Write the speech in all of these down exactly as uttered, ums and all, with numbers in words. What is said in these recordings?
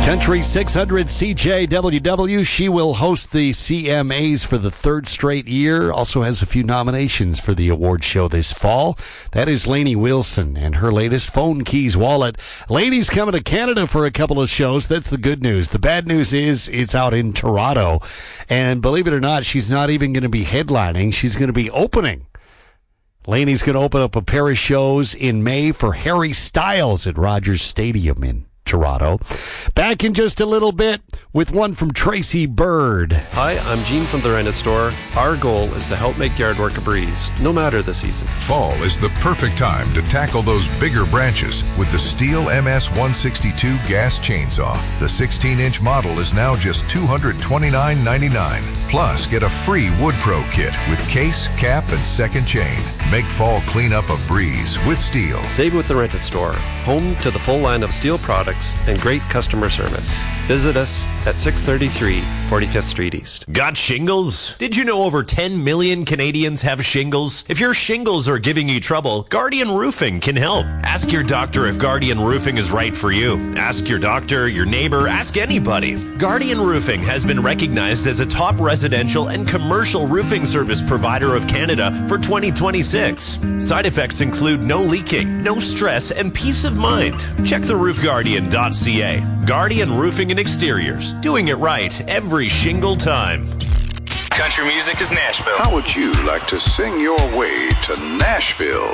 Country six hundred C J W W. She will host the C M As for the third straight year. Also has a few nominations for the award show this fall. That is Lainey Wilson and her latest Phone Keys Wallet. Lainey's coming to Canada for a couple of shows. That's the good news. The bad news is it's out in Toronto. And believe it or not, she's not even going to be headlining. She's going to be opening. Lainey's going to open up a pair of shows in May for Harry Styles at Rogers Stadium in Toronto. Back in just a little bit with one from Tracy Bird. Hi, I'm Gene from The Rented Store. Our goal is to help make yard work a breeze, no matter the season. Fall is the perfect time to tackle those bigger branches with the Stihl M S one sixty-two gas chainsaw. The sixteen inch model is now just two hundred twenty-nine ninety-nine. Plus, get a free Wood Pro kit with case, cap, and second chain. Make fall cleanup a breeze with Stihl. Save with The Rented Store, home to the full line of Stihl products and great customer service. Visit us at six thirty-three forty-fifth Street East. Got shingles? Did you know over ten million Canadians have shingles? If your shingles are giving you trouble, Guardian Roofing can help. Ask your doctor if Guardian Roofing is right for you. Ask your doctor, your neighbor, ask anybody. Guardian Roofing has been recognized as a top residential and commercial roofing service provider of Canada for twenty twenty-six. Side effects include no leaking, no stress, and peace of mind. Check the roof guardian dot c a. Guardian Roofing and Exteriors. Doing it right every shingle time. Country music is Nashville. How would you like to sing your way to Nashville?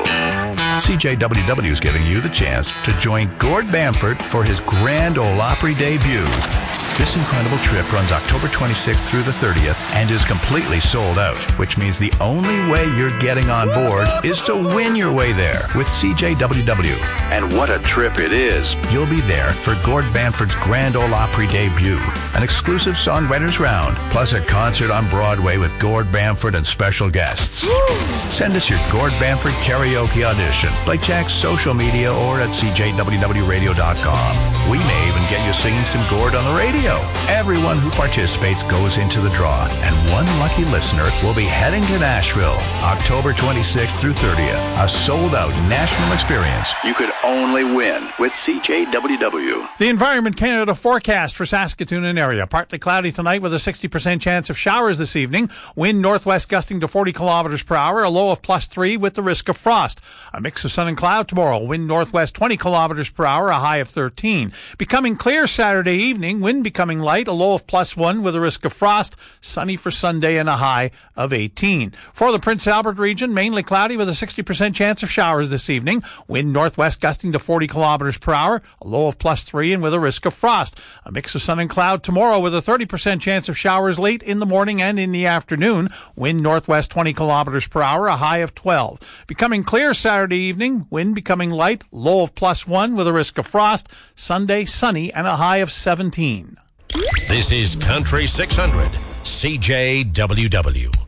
C J W W is giving you the chance to join Gord Bamford for his Grand Ole Opry debut. This incredible trip runs October twenty-sixth through the thirtieth and is completely sold out, which means the only way you're getting on board is to win your way there with C J W W. And what a trip it is. You'll be there for Gord Bamford's Grand Ole Opry debut, an exclusive songwriters round, plus a concert on Broadway with Gord Bamford and special guests. Send us your Gord Bamford karaoke audition by Jack's social media or at c j w w radio dot com. We may even get you singing some Gord on the radio. Everyone who participates goes into the draw, and one lucky listener will be heading to Nashville October twenty-sixth through thirtieth. A sold-out national experience You could only win with C J W W. The Environment Canada forecast for Saskatoon and area. Partly cloudy tonight with a sixty percent chance of showers this evening. Wind northwest gusting to forty kilometers per hour, a low of plus three with the risk of frost. A mix of sun and cloud tomorrow. Wind northwest twenty kilometers per hour, a high of thirteen. Becoming clear Saturday evening. Wind becoming light, a low of plus one with a risk of frost. Sunny for Sunday and a high of eighteen. For the Prince Albert region, mainly cloudy with a sixty percent chance of showers this evening. Wind northwest gusting to forty kilometers per hour, a low of plus three and with a risk of frost. A mix of sun and cloud tomorrow with a thirty percent chance of showers late in the morning and in the afternoon. Wind northwest twenty kilometers per hour, a high of twelve. Becoming clear Saturday evening, wind becoming light, low of plus one with a risk of frost. Sunday, sunny and a high of seventeen. This is Country six hundred C J W W.